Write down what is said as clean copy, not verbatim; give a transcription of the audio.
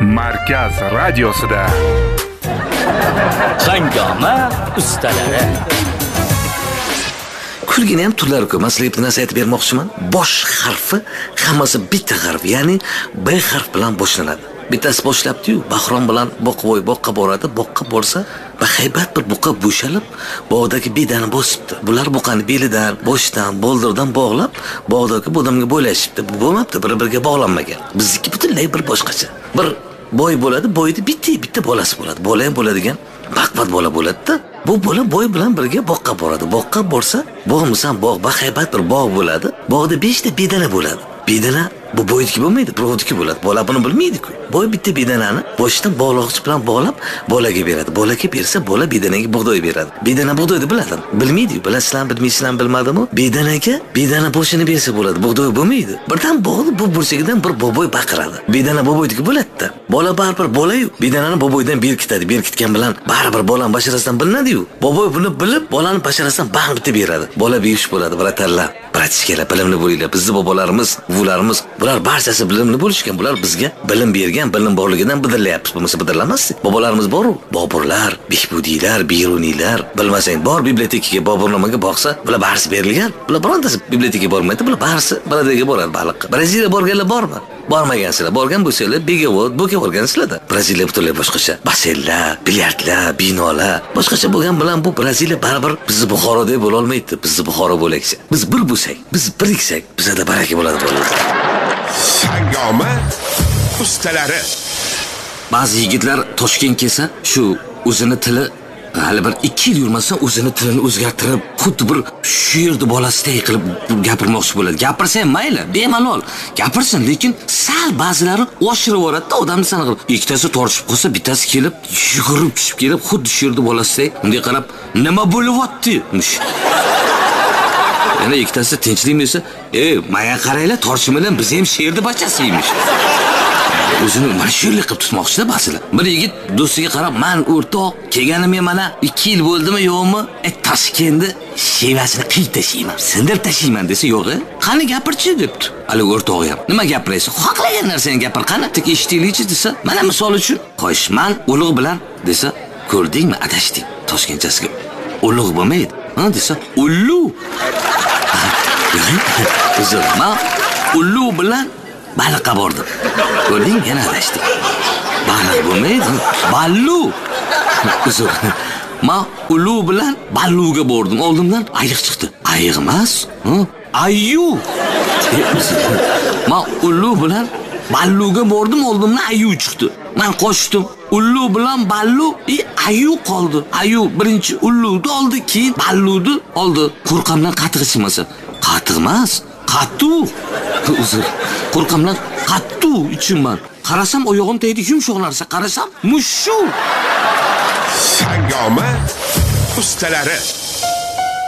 Markaz radiosida Hangoma ustalari. Kulgini ham turlari ko'p. Masalan, bitta narsa aytib bermoqchiman. Bosh harfi hammasi bitta harf, ya'ni B harf bilan boshlanadi. Bittasi boshlabdi-yu, Bahrom bilan boqvoy boqqa boradi, boqqa borsa, bahaybat bir buqa bo'shalib, bog'dagi bedani bosibdi. Bular buqani belidan, boshidan, boldirdan bog'lab, bog'dagi odamga bo'ylashibdi. Bu bo'lmabdi, bir-biriga bog'lanmagan. Bizniki butunlay bir boshqacha. Bir boy bo'ladi, boyda bitta bolasi bo'ladi. Bola ham bo'ladigan baqvat bola bo'ladi-da. Bu bola boy bilan birga boqqa boradi. Boqqa borsa, bog'misan bog' bahaybat bir bog' bo'ladi. Bog'da 5 ta bedana bo'ladi. Bedana bu boydiki bo'lmaydi, birovniki bo'ladi. Bola buni bilmaydi-ku. Boy bitta bedanani boshidan bog'loqchi bilan bog'lab bolaga beradi. Bolaga bersa, bola bedanaga bug'doy beradi. Bedana bug'doyni biladimi? Bilmaydi-yu. Bilasizlarmi, bilmaysizlarmi bilmadimi? Bedana boshini bersa bo'ladi, bug'doy bo'lmaydi. Birdan bog'ni bu burchagidan bir boboy baqiradi. Bedana boboydiki bo'ladi-da. Bola baribir bola-yu, bedanani boboydan berkitadi. Berkitgan bilan baribir bolani basharasidan bilinadi-yu. Boboy buni bilib, bolani basharasidan bang bitib beradi. Bola beyish bo'ladi, birodarlar. Bratishkalar, bilimli bo'linglar. Bizning bobolarimiz, buvilarimiz, bular barchasi bilimli bo'lishgan. Bular bizga bilim bergan, bilim borligidan bidirlayapmiz. Bo'lmasa bidirlamasdi. Bobolarimiz bor-ku. Boburlar, Behbudiylar, Biruniylar, bilmasang bor bibliotekaga Boburnomaga boqsa, bular barisi berilgan. Bular birontasi bibliotekaga bormaydi. Bular barisi Braziliyaga boradi baliqqa. Braziliyaga borganlar bormi? Bormagansizlar. Borgan bo'lsanglar, Begavot, Boka borgansizlar-da. Braziliya butunlay boshqacha. Basellar, bilyardlar, binolar boshqacha bo'lgan bilan bu Braziliya baribir bizni Buxorodek bo'la olmaydi. Bizni Buxoro bo'laksa, biz bir bo'lsak, biz biriksak, bizda baraka bo'ladi. Hangoma ustalari. Ba'zi yigitlar Toshkent kelsa, shu o'zini tili hali bir 2 yil yurmasa o'zini tilini o'zgartirib, xuddi bir shu yerda bolasiday qilib gapirmoqchi bo'ladi. Gapirsa ham mayli, bemalol gapirsin, lekin sal ba'zilari oshirib yuboradi-da, odamni sana qilib. Ikkitasi tortishib qolsa, bittasi kelib, yugurib tushib kelib, xuddi shu yerda bolasiday unday qarab, "Nima bo'lyapti?" demiş. Yana ikkitasi tinchlikmi desa, "Maya qaranglar, tortishmadan biz ham sherni bachasiymiz." O'zini mana shu yerga qilib tutmoqchi-da ba'zilar. Bir yigit do'stiga qarab, "Men o'rtoq, kelganim mana 2 yil bo'ldimi, yo'qmi? Toshkentni shevasini qiyib tashiyman, sindirib tashiyman" desa, "Yo'q, qani gapirchi" debdi. Ali o'rtog'i ham, "Nima gapiraysiz? Xohlagan narsani gapir, qani tik eshitaylikchi" desa, "Mana misol uchun, qo'sh men ulug' bilan" desa, "Ko'rdingmi, adashdik. Toshkentchasiga ulug' bo'lmaydi." Ha desa, "Ulug'." Uzr, men ulug' bilan baliqqa bordim. Ko'rding, yana adashdik. Baliq bo'lmaydi, ballu. Uzr. Men ulu bilan balluga bordim. Oldimdan ayiq chiqdi. Ayiq emas, ayu. Men ulu bilan balluga bordim, oldimdan ayu chiqdi. Men qochdim. Ulu bilan ballu, ayu qoldi. Ayu birinchi ullu'ni oldi, keyin ballu'ni oldi. Qo'rqamdan qatiq ichmasa. Qatiq emas, qattu. Uzr. Qo'rqamdan qattu ichimman. Qarasam oyog'im tegdi, yumshoq narsa. Qarasam mushu. Hangoma ustalari.